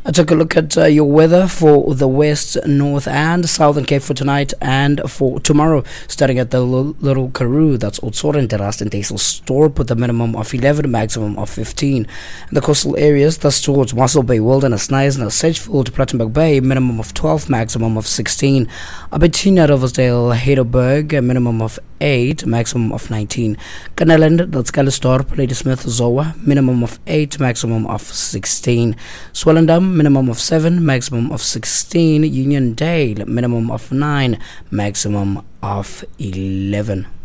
I took a look at your weather for the West, North, and Southern Cape for tonight and for tomorrow. Starting at the Little Karoo, that's Oudtshoorn, Terrace, and Duiselsdorp with a minimum of 11, maximum of 15. In the coastal areas, thus towards Mossel Bay, Wilderness, Knysna, Sedgefield, Plettenberg Bay, minimum of 12, maximum of 16. Albertina, Riversdale, Heidelberg, a minimum of 8, maximum of 19. Caneland, that's Calisthorpe, Ladysmith, Zoa, minimum of 8, maximum of 16. Swellendam, minimum of 7, maximum of 16. Union Dale, minimum of 9, maximum of 11.